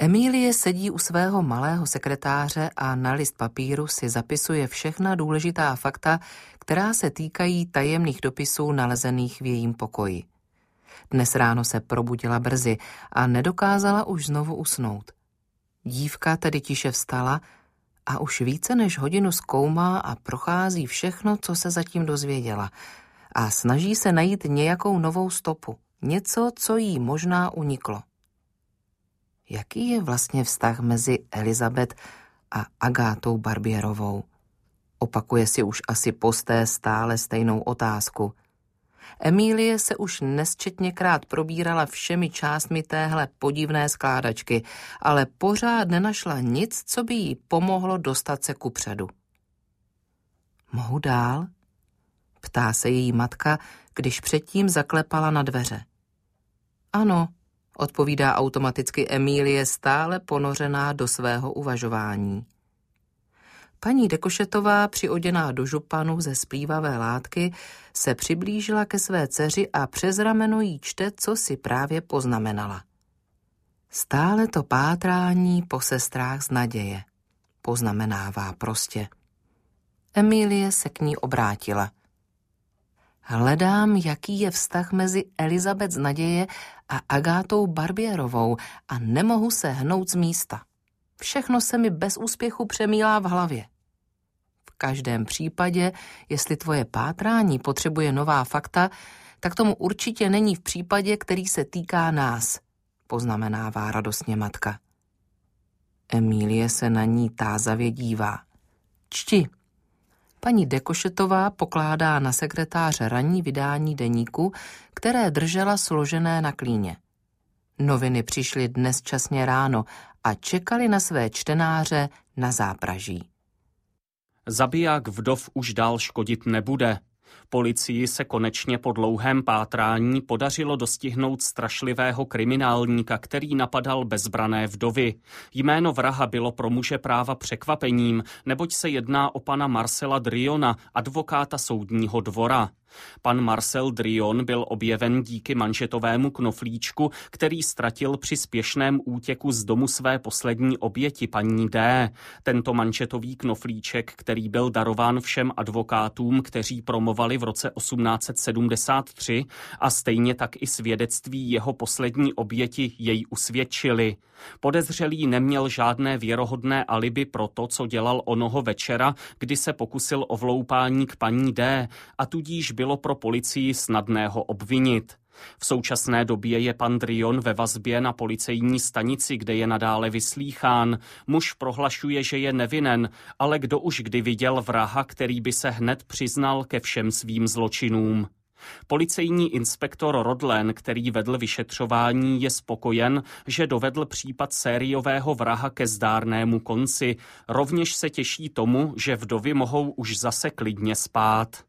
Emilie sedí u svého malého sekretáře a na list papíru si zapisuje všechna důležitá fakta, která se týkají tajemných dopisů nalezených v jejím pokoji. Dnes ráno se probudila brzy a nedokázala už znovu usnout. Dívka tedy tiše vstala a už více než hodinu zkoumá a prochází všechno, co se zatím dozvěděla, a snaží se najít nějakou novou stopu, něco, co jí možná uniklo. Jaký je vlastně vztah mezi Elizabeth a Agátou Barbierovou? Opakuje si už asi posté stále stejnou otázku. Emilie se už nesčetněkrát probírala všemi částmi téhle podivné skládačky, ale pořád nenašla nic, co by jí pomohlo dostat se kupředu. Mohu dál? Ptá se její matka, když předtím zaklepala na dveře. Ano, odpovídá automaticky Emilie, stále ponořená do svého uvažování. Paní Dekošetová, přioděná do županu ze splývavé látky, se přiblížila ke své dceři a přes rameno jí čte, co si právě poznamenala. Stále to pátrání po sestrách z naděje, poznamenává prostě. Emilie se k ní obrátila. Hledám, jaký je vztah mezi Elizabeth z naděje a Agátou Barbierovou a nemohu se hnout z místa. Všechno se mi bez úspěchu přemílá v hlavě. V každém případě, jestli tvoje pátrání potřebuje nová fakta, tak tomu určitě není v případě, který se týká nás, poznamenává radostně matka. Emilie se na ní tázavě dívá. Čti. Paní Dekošetová pokládá na sekretáře ranní vydání deníku, které držela složené na klíně. Noviny přišly dnes časně ráno a čekali na své čtenáře na zápraží. Zabiják vdov už dál škodit nebude. Policii se konečně po dlouhém pátrání podařilo dostihnout strašlivého kriminálníka, který napadal bezbrané vdovy. Jméno vraha bylo pro muže práva překvapením, neboť se jedná o pana Marcela Driona, advokáta soudního dvora. Pan Marcel Drion byl objeven díky manžetovému knoflíčku, který ztratil při spěšném útěku z domu své poslední oběti, paní D. Tento manžetový knoflíček, který byl darován všem advokátům, kteří promovali v roce 1873 a stejně tak i svědectví jeho poslední oběti jej usvědčili. Podezřelý neměl žádné věrohodné alibi pro to, co dělal onoho večera, kdy se pokusil o vloupání k paní D, a tudíž bylo pro policii snadné ho obvinit. V současné době je pan Drion ve vazbě na policejní stanici, kde je nadále vyslýchán. Muž prohlašuje, že je nevinen, ale kdo už kdy viděl vraha, který by se hned přiznal ke všem svým zločinům. Policejní inspektor Rodlen, který vedl vyšetřování, je spokojen, že dovedl případ sériového vraha ke zdárnému konci. Rovněž se těší tomu, že vdovy mohou už zase klidně spát.